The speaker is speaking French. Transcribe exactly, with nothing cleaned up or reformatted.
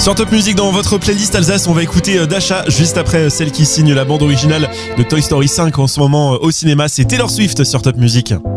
Sur Top Music, dans votre playlist Alsace, on va écouter Dasha juste après celle qui signe la bande originale de Toy Story cinq en ce moment au cinéma. C'est Taylor Swift sur Top Music.